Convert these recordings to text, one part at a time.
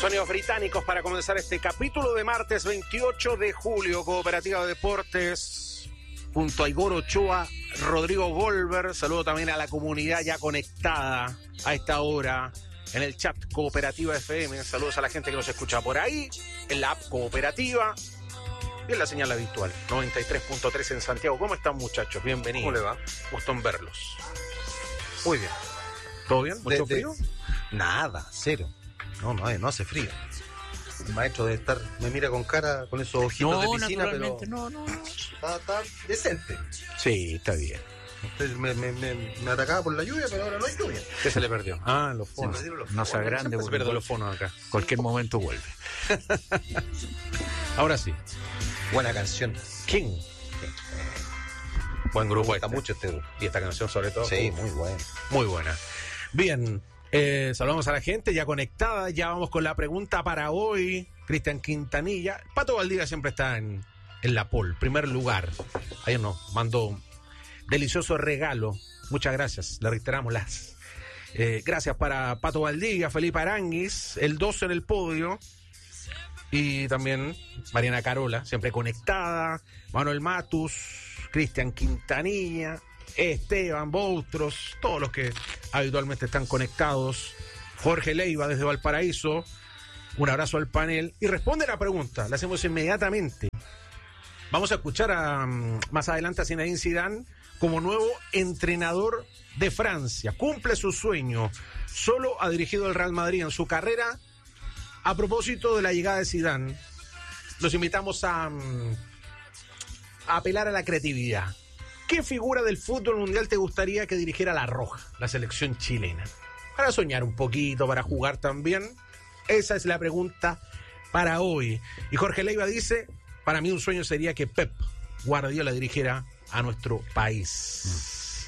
Sonidos británicos para comenzar este capítulo de martes 28 de julio. Cooperativa de Deportes, junto a Igor Ochoa, Rodrigo Golver. Saludo también a la comunidad ya conectada a esta hora en el chat Cooperativa FM. Saludos a la gente que nos escucha por ahí, en la app Cooperativa y en la señal habitual, 93.3 en Santiago. ¿Cómo están, muchachos? Bienvenidos. ¿Cómo le va? Gusto en verlos. Muy bien. ¿Todo bien? ¿Mucho frío? Nada, cero. No hace frío. El maestro debe estar, me mira con cara, con esos ojitos de piscina, pero no. está decente. Sí, está bien. Entonces me atacaba por la lluvia, pero ahora no hay lluvia. ¿Qué se le perdió? Ah, los fonos. No sea grande, Se perdió los fonos acá. cualquier momento vuelve. Ahora sí. Buena canción. King. Buen grupo. Me gusta mucho este grupo. Y esta canción sobre todo. Sí, muy buena. Muy buena. Bien, saludamos a la gente ya conectada. Ya vamos con la pregunta para hoy. Cristian Quintanilla. Pato Valdivia siempre está en la pole, primer lugar. Ayer nos mandó delicioso regalo. Muchas gracias. Le reiteramos las gracias para Pato Valdivia, Felipe Aranguis, el 12 en el podio. Y también Mariana Carola, siempre conectada. Manuel Matus, Cristian Quintanilla, Esteban Boutros, todos los que habitualmente están conectados. Jorge Leiva desde Valparaíso. Un abrazo al panel. Y responde la pregunta, la hacemos inmediatamente. Vamos a escuchar más adelante a Zinedine Zidane como nuevo entrenador de Francia. Cumple su sueño. Solo ha dirigido el Real Madrid en su carrera. A propósito de la llegada de Zidane, los invitamos a apelar a la creatividad. ¿Qué figura del fútbol mundial te gustaría que dirigiera la Roja, la selección chilena? Para soñar un poquito, para jugar también. Esa es la pregunta para hoy. Y Jorge Leiva dice, para mí un sueño sería que Pep Guardiola dirigiera a nuestro país.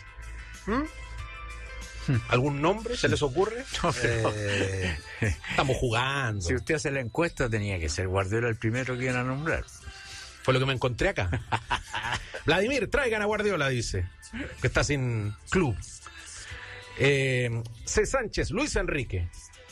¿Algún nombre se les ocurre? No, pero Estamos jugando. si usted hace la encuesta, tenía que ser Guardiola el primero que iban a nombrar. Fue lo que me encontré acá. Vladimir, traigan a Guardiola, dice. Que está sin club. C. Sánchez, Luis Enrique.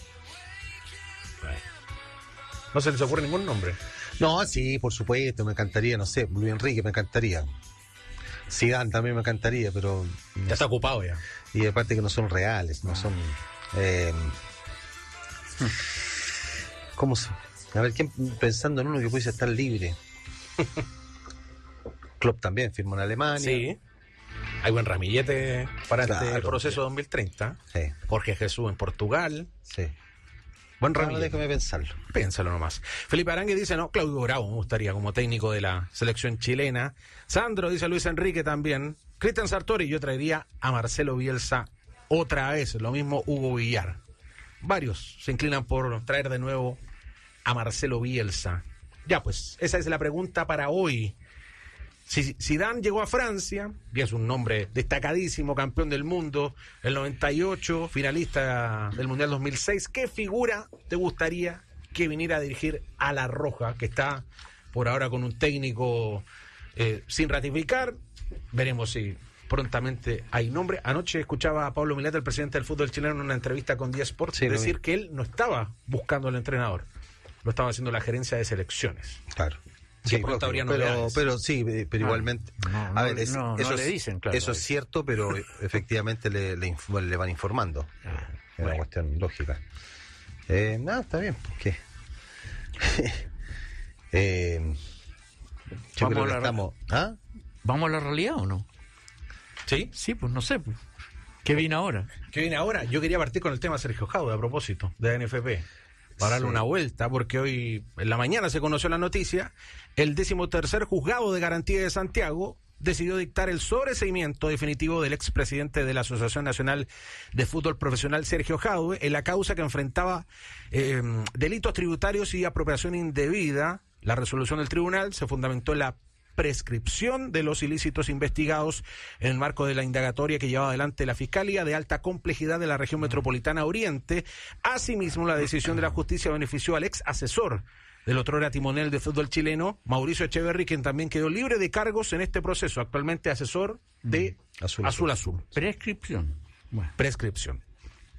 No se les ocurre ningún nombre. No, sí, por supuesto, me encantaría, no sé, Luis Enrique me encantaría. Zidane también me encantaría, pero... Ya está ocupado ya. Y aparte que no son reales, no son... ¿Cómo se...? A ver, ¿quién pensando en uno que pudiese estar libre? Klopp también firmó en Alemania. Sí. Hay buen ramillete para este Claro, proceso sí. 2030. Sí, Jorge Jesús en Portugal. sí. Buen Ahora ramillete. déjame pensarlo. Pénsalo nomás. Felipe Arangue dice, no, Claudio Bravo me gustaría como técnico de la selección chilena. Sandro dice Luis Enrique también. Cristian Sartori, yo traería a Marcelo Bielsa otra vez. Lo mismo Hugo Villar. Varios se inclinan por traer de nuevo a Marcelo Bielsa. Ya pues, esa es la pregunta para hoy. Si Zidane llegó a Francia, y es un nombre destacadísimo, campeón del mundo, el 98, finalista del Mundial 2006, ¿qué figura te gustaría que viniera a dirigir a la Roja, que está por ahora con un técnico sin ratificar? Veremos si prontamente hay nombre. Anoche escuchaba a Pablo Milata, el presidente del fútbol chileno, en una entrevista con 10 Sports, Sí, decir que él no estaba buscando al entrenador, lo estaba haciendo la gerencia de selecciones. Claro. Sí, pronto habría novedades. pero sí, pero igualmente. No le dicen, claro. Eso es cierto, pero efectivamente le van informando. Es una cuestión lógica. Nada, está bien. ¿Qué? Yo creo que estamos. ¿Ah? ¿Vamos a la realidad o no? ¿Sí? Sí, pues no sé. Pues. ¿Qué viene ahora? ¿Qué viene ahora? Yo quería partir con el tema de Sergio Jaude a propósito de la NFP. Para darle una vuelta, porque hoy en la mañana se conoció la noticia. El 13º Juzgado de Garantía de Santiago decidió dictar el sobreseimiento definitivo del expresidente de la Asociación Nacional de Fútbol Profesional, Sergio Jaude, en la causa que enfrentaba delitos tributarios y apropiación indebida. La resolución del tribunal se fundamentó en la prescripción de los ilícitos investigados en el marco de la indagatoria que llevaba adelante la Fiscalía de Alta Complejidad de la Región Metropolitana Oriente. Asimismo, la decisión de la justicia benefició al ex asesor del otrora timonel de fútbol chileno, Mauricio Echeverri, quien también quedó libre de cargos en este proceso, actualmente asesor de Azul Azul. Prescripción. Bueno. Prescripción.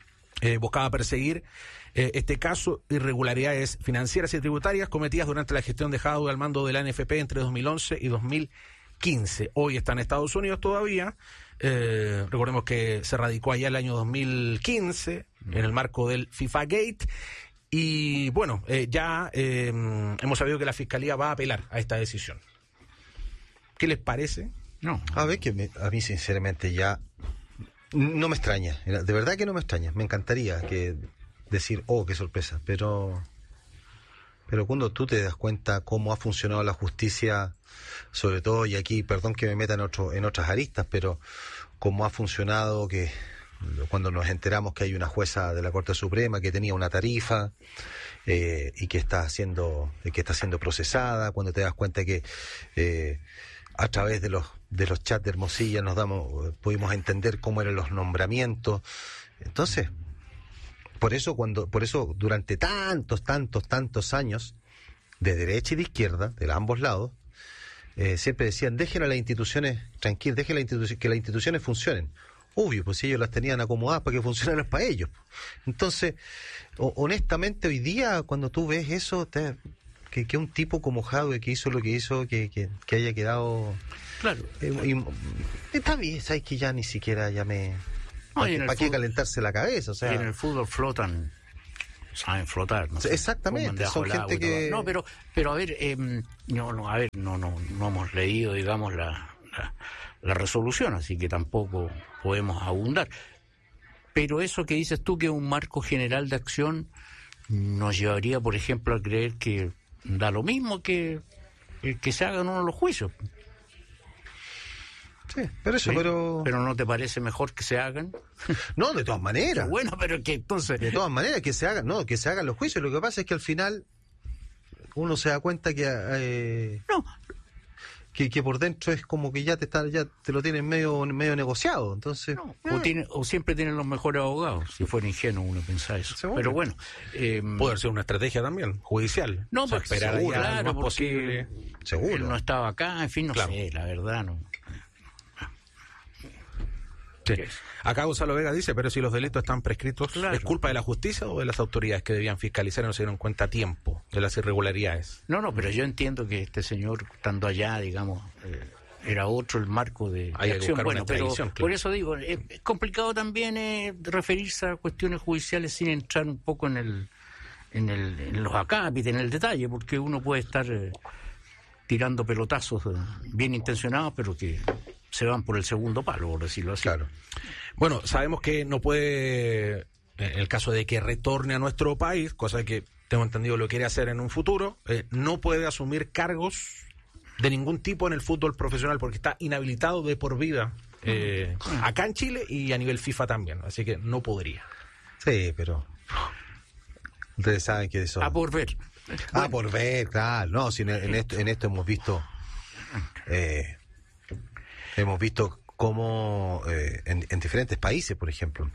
buscaba perseguir este caso, irregularidades financieras y tributarias cometidas durante la gestión de Jadwe al mando de la NFP entre 2011 y 2015. Hoy está en Estados Unidos todavía. Recordemos que se radicó allá el año 2015 en el marco del FIFA Gate. Y bueno, ya hemos sabido que la Fiscalía va a apelar a esta decisión. ¿Qué les parece? No. A ver, a mí sinceramente ya no me extraña, de verdad que no me extraña. Me encantaría decir, oh, qué sorpresa, pero cuando tú te das cuenta cómo ha funcionado la justicia, sobre todo, y aquí, perdón que me meta en otras aristas, pero cómo ha funcionado que cuando nos enteramos que hay una jueza de la Corte Suprema que tenía una tarifa y que está siendo procesada, cuando te das cuenta que a través de los chats de Hermosilla pudimos entender cómo eran los nombramientos. Entonces, por eso durante tantos años, de derecha y de izquierda, de ambos lados, siempre decían, dejen a las instituciones tranquilas, dejen que las instituciones funcionen. Obvio, pues si ellos las tenían acomodadas para que funcionaran para ellos. Entonces, honestamente, hoy día, cuando tú ves eso, que un tipo como Jadwe que hizo lo que hizo, que haya quedado... Claro. Está bien, sabes que ya ni siquiera ¿para qué calentarse la cabeza? O sea, y en el fútbol saben flotar. No sé, exactamente, son gente que... No, pero a ver, no hemos leído, digamos, la resolución, así que tampoco podemos abundar. Pero eso que dices tú, que es un marco general de acción, nos llevaría, por ejemplo, a creer que da lo mismo que se hagan uno de los juicios. Sí, pero ¿no te parece mejor que se hagan? No, de todas maneras. Bueno, pero que entonces... De todas maneras, que se hagan los juicios. Lo que pasa es que al final uno se da cuenta que por dentro es como que ya te lo tienen medio negociado. Entonces, o siempre tienen los mejores abogados. Si fuera ingenuo uno pensaba eso. Seguro. Pero bueno, puede ser una estrategia también judicial. No, porque esperar seguro, allá lo más porque posible. Seguro. Él no estaba acá, en fin, no sé, la verdad no. Sí. Acá Gonzalo Vega dice, pero si los delitos están prescritos, claro. ¿Es culpa de la justicia o de las autoridades que debían fiscalizar y no se dieron cuenta a tiempo de las irregularidades? No, pero yo entiendo que este señor, estando allá, digamos, era otro el marco de acción. Bueno, pero claro. Por eso digo, es complicado también referirse a cuestiones judiciales sin entrar un poco en los acápites, en el detalle, porque uno puede estar tirando pelotazos bien intencionados, pero que se van por el segundo palo, por decirlo así. Claro. Bueno, sabemos que no puede, en el caso de que retorne a nuestro país, cosa que tengo entendido lo quiere hacer en un futuro, no puede asumir cargos de ningún tipo en el fútbol profesional porque está inhabilitado de por vida acá en Chile y a nivel FIFA también, así que no podría. Sí, pero ustedes saben que eso... Por ver. Por ver, claro. No, si en esto hemos visto... Hemos visto cómo en diferentes países, por ejemplo,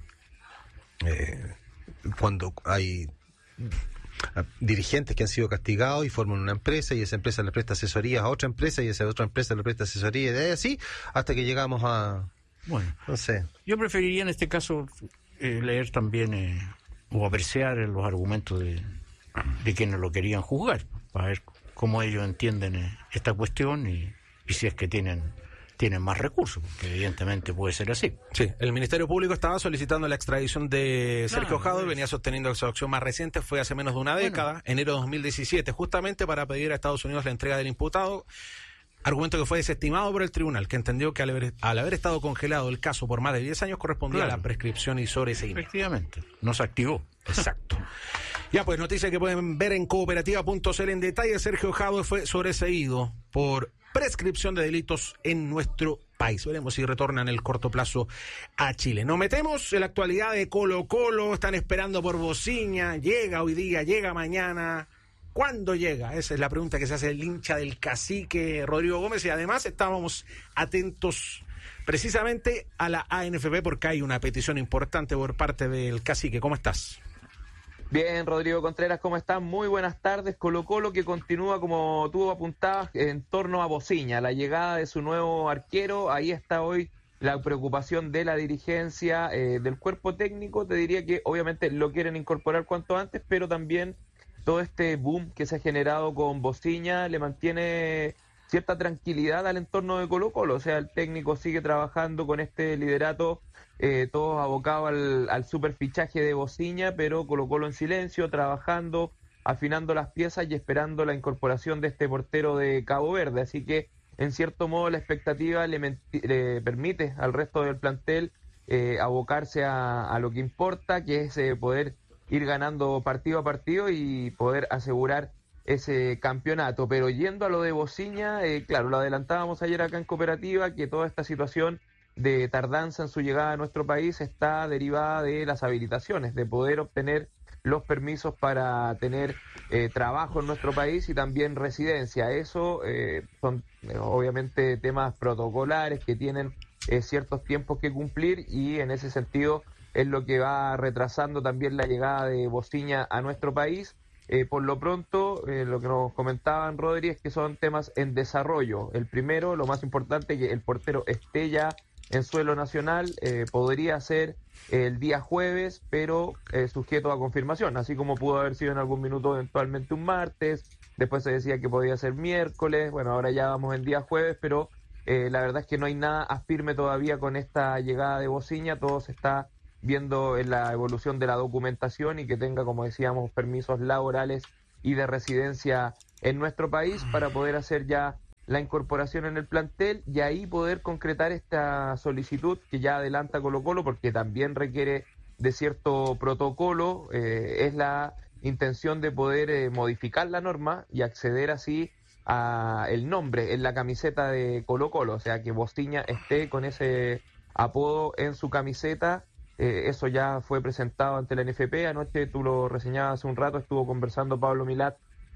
cuando hay dirigentes que han sido castigados y forman una empresa y esa empresa le presta asesorías a otra empresa y esa otra empresa le presta asesoría y de ahí así hasta que llegamos a... Bueno, no sé. Yo preferiría en este caso leer también o apreciar los argumentos de quienes lo querían juzgar, para ver cómo ellos entienden esta cuestión y si es que tienen más recursos, porque evidentemente puede ser así. Sí, el Ministerio Público estaba solicitando la extradición de Sergio Jadwe, venía sosteniendo que su acción más reciente fue hace menos de una década, enero de 2017, justamente para pedir a Estados Unidos la entrega del imputado, argumento que fue desestimado por el tribunal, que entendió que al haber estado congelado el caso por más de 10 años correspondía a la prescripción y sobreseimiento. Efectivamente, no se activó. Exacto. Ya, pues noticia que pueden ver en cooperativa.cl en detalle. Sergio Jadwe fue sobreseído por prescripción de delitos en nuestro país. Veremos si retorna en el corto plazo a Chile. Nos metemos en la actualidad de Colo-Colo. Están esperando por Bociña. Llega hoy día, llega mañana. ¿Cuándo llega? Esa es la pregunta que se hace el hincha del Cacique Rodrigo Gómez. Y además estábamos atentos precisamente a la ANFP porque hay una petición importante por parte del Cacique. ¿Cómo estás? Bien, Rodrigo Contreras, ¿cómo estás? Muy buenas tardes. Colo-Colo que continúa, como tú apuntabas, en torno a Bociña, la llegada de su nuevo arquero. Ahí está hoy la preocupación de la dirigencia, del cuerpo técnico, te diría que obviamente lo quieren incorporar cuanto antes, pero también todo este boom que se ha generado con Bociña le mantiene cierta tranquilidad al entorno de Colo-Colo. O sea, el técnico sigue trabajando con este liderato, todos abocados al superfichaje de Bociña, pero Colo-Colo en silencio, trabajando, afinando las piezas y esperando la incorporación de este portero de Cabo Verde. Así que, en cierto modo, la expectativa le permite al resto del plantel abocarse a lo que importa, que es poder ir ganando partido a partido y poder asegurar ese campeonato. Pero yendo a lo de Bociña, claro, lo adelantábamos ayer acá en Cooperativa, que toda esta situación de tardanza en su llegada a nuestro país está derivada de las habilitaciones, de poder obtener los permisos para tener trabajo en nuestro país y también residencia. Eso son obviamente temas protocolares que tienen ciertos tiempos que cumplir, y en ese sentido es lo que va retrasando también la llegada de Bociña a nuestro país. Por lo pronto, lo que nos comentaban, Rodri, es que son temas en desarrollo. El primero, lo más importante, que el portero esté ya en suelo nacional, podría ser el día jueves, pero sujeto a confirmación, así como pudo haber sido en algún minuto eventualmente un martes, después se decía que podía ser miércoles, bueno, ahora ya vamos en día jueves, pero la verdad es que no hay nada a firme todavía con esta llegada de Bociña. Todo se está viendo en la evolución de la documentación y que tenga, como decíamos, permisos laborales y de residencia en nuestro país para poder hacer ya la incorporación en el plantel y ahí poder concretar esta solicitud que ya adelanta Colo-Colo, porque también requiere de cierto protocolo. Es la intención de poder modificar la norma y acceder así a el nombre en la camiseta de Colo-Colo, o sea, que Bociña esté con ese apodo en su camiseta. Eso ya fue presentado ante la NFP. Anoche, tú lo reseñabas hace un rato, estuvo conversando Pablo Milat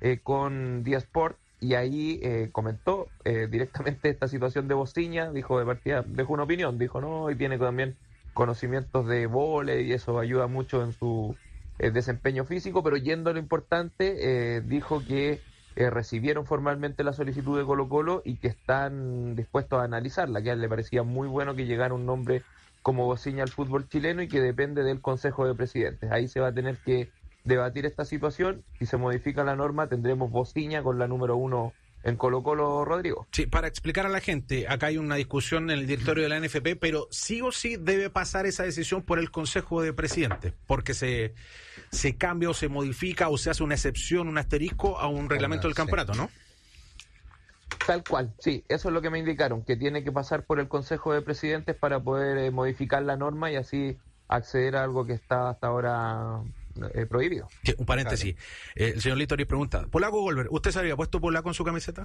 con Día Sport, y ahí comentó directamente esta situación de Bociña. Dijo de partida, dejó una opinión, dijo no, y tiene también conocimientos de vóley y eso ayuda mucho en su desempeño físico, pero yendo a lo importante, dijo que recibieron formalmente la solicitud de Colo-Colo y que están dispuestos a analizarla, que a él le parecía muy bueno que llegara un nombre como Bociña al fútbol chileno y que depende del Consejo de Presidentes. Ahí se va a tener que debatir esta situación. Si se modifica la norma, tendremos Bociña con la número 1 en Colo-Colo, Rodrigo. Sí, para explicar a la gente, acá hay una discusión en el directorio de la NFP, pero sí o sí debe pasar esa decisión por el Consejo de Presidentes, porque se cambia o se modifica o se hace una excepción, un asterisco a un reglamento del campeonato, ¿no? Tal cual, sí, eso es lo que me indicaron, que tiene que pasar por el Consejo de Presidentes para poder modificar la norma y así acceder a algo que está hasta ahora prohibido. Sí, un paréntesis. Claro. El señor Litori pregunta, ¿Polaco Golver, usted se había puesto polaco en su camiseta?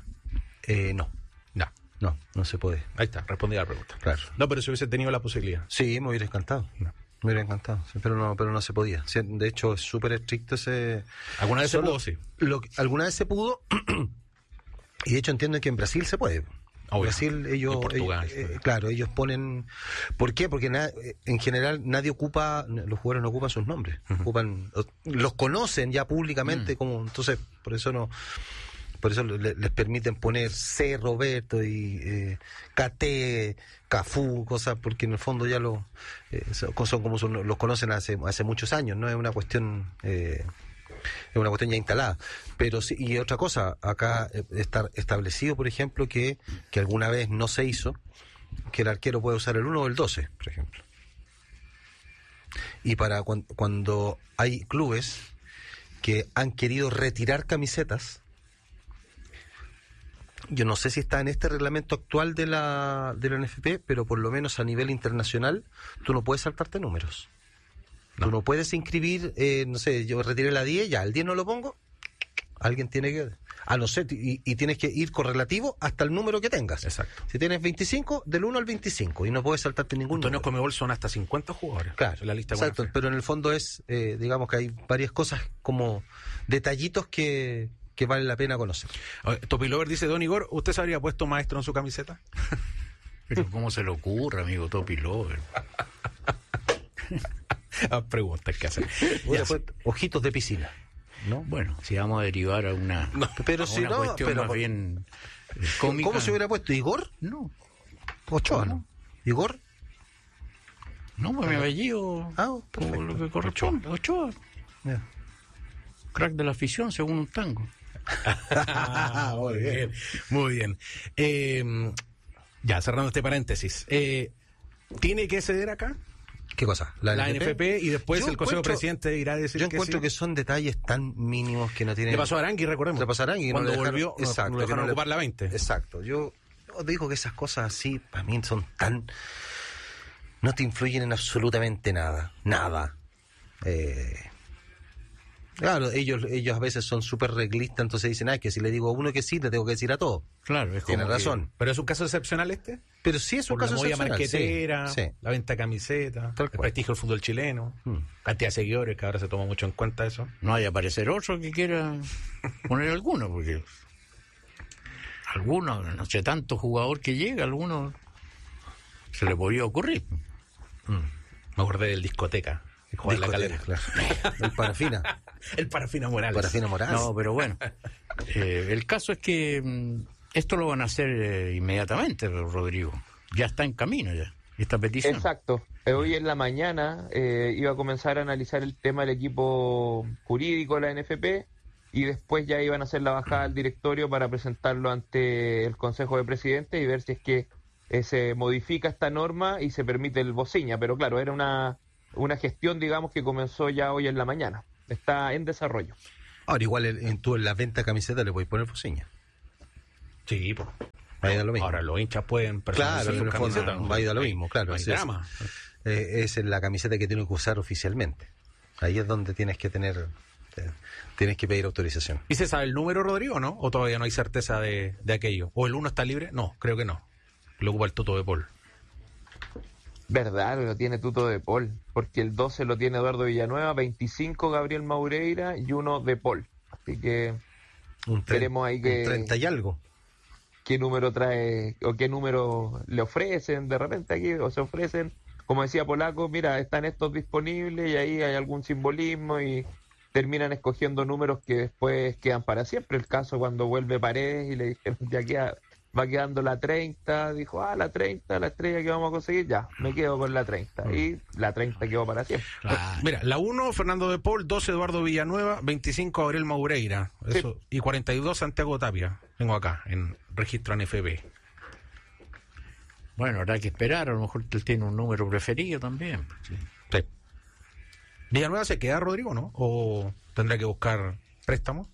No se puede. Ahí está, respondí a la pregunta. Claro. No, pero si hubiese tenido la posibilidad. Sí, me hubiera encantado. Me hubiera encantado, sí, pero no se podía. De hecho, es súper estricto ese... ¿Alguna vez se pudo? Sí. Alguna vez se pudo... Y de hecho entiendo que en Brasil se puede. En Brasil ellos, Portugal, claro, ellos ponen... ¿Por qué? Porque en general nadie ocupa, los jugadores no ocupan sus nombres, los conocen ya públicamente, como entonces por eso les permiten poner C. Roberto y KT, Cafú, cosas, porque en el fondo ya son como los conocen hace muchos años, no es una cuestión... es una cuestión ya instalada. Pero sí, y otra cosa, acá está establecido, por ejemplo, que alguna vez no se hizo, que el arquero puede usar el 1 o el 12, por ejemplo. Y para cuando hay clubes que han querido retirar camisetas, yo no sé si está en este reglamento actual de la NFP, pero por lo menos a nivel internacional, tú no puedes saltarte números. Tú no puedes inscribir, no sé, yo retiré la 10, ya, el 10 no lo pongo, alguien tiene que... no sé, y tienes que ir correlativo hasta el número que tengas. Exacto. Si tienes 25, del 1 al 25, y no puedes saltarte ningún número. Torneos Conmebol son hasta 50 jugadores. Claro, la lista. Exacto, pero en el fondo es, digamos que hay varias cosas como detallitos que vale la pena conocer. Topilover dice, don Igor, ¿usted se habría puesto maestro en su camiseta? Pero ¿cómo se le ocurre, amigo Topilover? Preguntas que hacer. Ojitos de piscina, ¿no? Bueno, si vamos a derivar a una, cuestión más bien cómica. ¿Cómo se hubiera puesto? ¿Igor? No. Ochoa, ¿no? ¿Igor? No, pues mi apellido, por lo que corresponde, Ochoa. Yeah. Crack de la afición, según un tango. Muy bien, muy bien. Ya, cerrando este paréntesis. ¿Tiene que ceder acá? ¿Qué cosa? La NFP y después el Consejo Presidente irá a decir yo encuentro que son detalles tan mínimos que no tienen... Le pasó a Arangui, recordemos. Le pasó a Arangui. Cuando volvió, exacto, no dejaron ocupar la 20. Exacto. Yo digo que esas cosas así, para mí son tan... No te influyen en absolutamente nada. Nada. Claro, ellos a veces son súper reglistas, entonces dicen, que si le digo a uno que sí, le tengo que decir a todos. Claro, tiene razón. ¿Pero es un caso excepcional este? Pero sí es un caso excepcional. La marquetera, sí. La venta de camiseta, el prestigio del fútbol chileno, cantidad de seguidores, que ahora se toma mucho en cuenta eso. No hay aparecer otro que quiera poner alguno, porque algunos, no sé, tanto jugador que llega, algunos se le podría ocurrir. Me acordé del discoteca. En la Calera. Claro. El Parafina. El Parafina Morales. Parafina Morales. No, pero bueno. El caso es que esto lo van a hacer inmediatamente, Rodrigo. Ya está en camino ya, esta petición. Exacto. Hoy en la mañana iba a comenzar a analizar el tema del equipo jurídico de la NFP y después ya iban a hacer la bajada al directorio para presentarlo ante el Consejo de Presidentes y ver si es que se modifica esta norma y se permite el bociña. Pero claro, era una gestión, digamos, que comenzó ya hoy en la mañana. Está en desarrollo. Ahora, igual tú en la venta de camiseta le puedes poner bociña. Sí, pues. Va a ir a lo mismo. Ahora los hinchas pueden personalizar sus camisetas. Va a ir a lo mismo, claro. No hay drama. Es la camiseta que tienes que usar oficialmente. Ahí es donde tienes que pedir autorización. ¿Y se sabe el número, Rodrigo, no? ¿O todavía no hay certeza de aquello? ¿O el 1 está libre? No, creo que no. Lo ocupa el Tuto de Paul. Verdad, lo tiene Tuto de Paul, porque el 12 lo tiene Eduardo Villanueva, 25 Gabriel Maureira y 1 de Paul. Así que veremos ahí que... 30 y algo. ¿Qué número trae o qué número le ofrecen de repente aquí? O se ofrecen, como decía Polaco, mira, están estos disponibles y ahí hay algún simbolismo y terminan escogiendo números que después quedan para siempre. El caso cuando vuelve Paredes y le dijeron, ya va quedando la 30, dijo, la 30, la estrella que vamos a conseguir, ya, me quedo con la 30. Y la 30 quedó para siempre. Mira, la 1, Fernando de Paul, 12, Eduardo Villanueva, 25, Gabriel Maureira, eso, sí. Y 42, Santiago Tapia. Tengo acá, en registro NFP. Bueno, habrá que esperar, a lo mejor él tiene un número preferido también. Sí. ¿Villanueva se queda, Rodrigo, no? ¿O tendrá que buscar préstamo?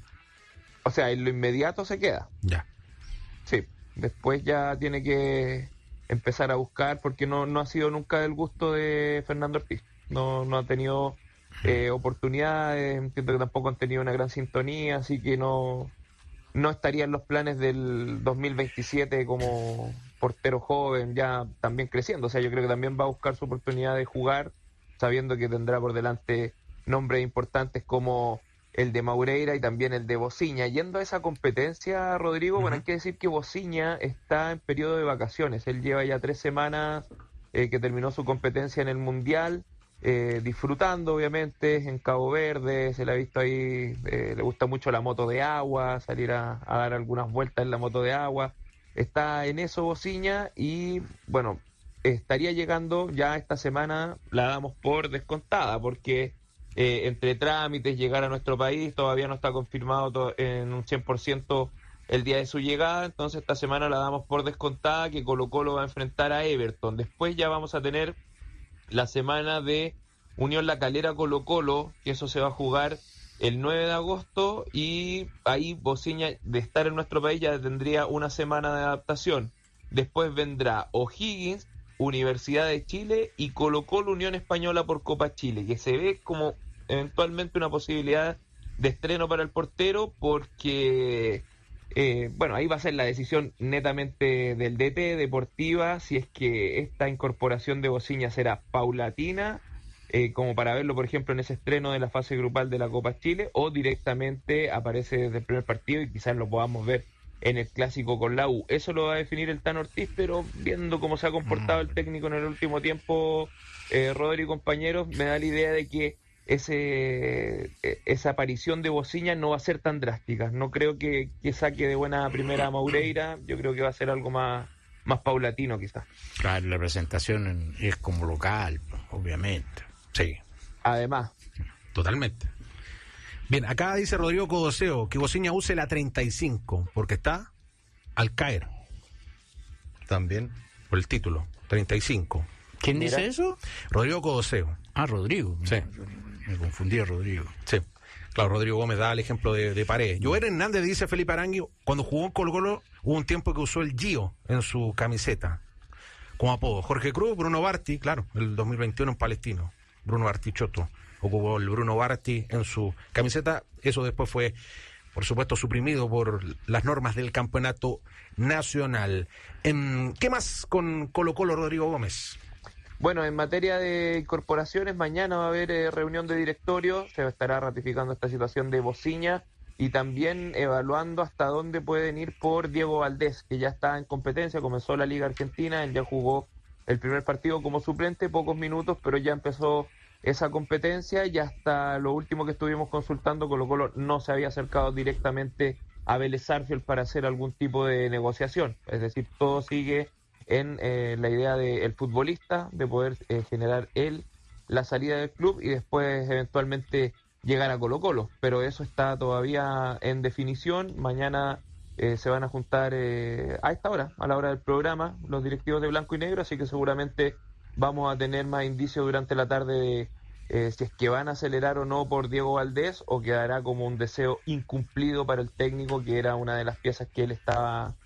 O sea, en lo inmediato se queda. Ya. Sí, después ya tiene que empezar a buscar porque no ha sido nunca del gusto de Fernando Ortiz. No ha tenido oportunidades, entiendo que tampoco han tenido una gran sintonía, así que no estaría en los planes del 2027 como portero joven, ya también creciendo. O sea, yo creo que también va a buscar su oportunidad de jugar, sabiendo que tendrá por delante nombres importantes como el de Maureira y también el de Bociña. Yendo a esa competencia, Rodrigo, bueno, hay que decir que Bociña está en periodo de vacaciones. Él lleva ya 3 semanas que terminó su competencia en el Mundial, disfrutando obviamente en Cabo Verde, se le ha visto ahí, le gusta mucho la moto de agua, salir a dar algunas vueltas en la moto de agua. Está en eso Bociña y bueno, estaría llegando ya esta semana, la damos por descontada, porque entre trámites, llegar a nuestro país, todavía no está confirmado en un 100% el día de su llegada, entonces esta semana la damos por descontada que Colo-Colo va a enfrentar a Everton. Después ya vamos a tener la semana de Unión La Calera Colo-Colo, que eso se va a jugar el 9 de agosto y ahí Bociña, de estar en nuestro país, ya tendría una semana de adaptación. Después vendrá O'Higgins, Universidad de Chile y Colo-Colo Unión Española por Copa Chile, que se ve como eventualmente una posibilidad de estreno para el portero porque bueno, ahí va a ser la decisión netamente del DT deportiva, si es que esta incorporación de Bociña será paulatina, como para verlo por ejemplo en ese estreno de la fase grupal de la Copa Chile, o directamente aparece desde el primer partido y quizás lo podamos ver en el clásico con la U. Eso lo va a definir el Tano Ortiz, pero viendo cómo se ha comportado el técnico en el último tiempo, Rodri y compañeros, me da la idea de que esa aparición de Bociña no va a ser tan drástica. No creo que saque de buena primera a Maureira, yo creo que va a ser algo más más paulatino quizás. Claro, la presentación es como local, obviamente. Sí. Además. Totalmente. Bien, acá dice Rodrigo Codoseo que Bociña use la 35 porque está al caer. También. Por el título, 35. ¿Quién dice eso? Rodrigo Codoseo. Ah, Rodrigo. Sí. Me confundí a Rodrigo. Sí. Claro, Rodrigo Gómez da el ejemplo de Paredes. Joel Hernández dice Felipe Arangui, cuando jugó en Colo-Colo hubo un tiempo que usó el Gio en su camiseta como apodo. Jorge Cruz, Bruno Barti, claro, el 2021 en Palestino. Bruno Barti Choto ocupó el Bruno Barti en su camiseta. Eso después fue, por supuesto, suprimido por las normas del campeonato nacional. ¿Qué más con Colo-Colo, Rodrigo Gómez? Bueno, en materia de incorporaciones, mañana va a haber reunión de directorio, se estará ratificando esta situación de Bociña y también evaluando hasta dónde pueden ir por Diego Valdés, que ya está en competencia, comenzó la Liga Argentina, él ya jugó el primer partido como suplente, pocos minutos, pero ya empezó esa competencia y hasta lo último que estuvimos consultando, Colo-Colo no se había acercado directamente a Vélez Sarsfield para hacer algún tipo de negociación, es decir, todo sigue en la idea del futbolista, de poder generar él la salida del club y después eventualmente llegar a Colo-Colo, pero eso está todavía en definición. Mañana se van a juntar a esta hora, a la hora del programa, los directivos de Blanco y Negro, así que seguramente vamos a tener más indicios durante la tarde de si es que van a acelerar o no por Diego Valdés o quedará como un deseo incumplido para el técnico, que era una de las piezas que él estaba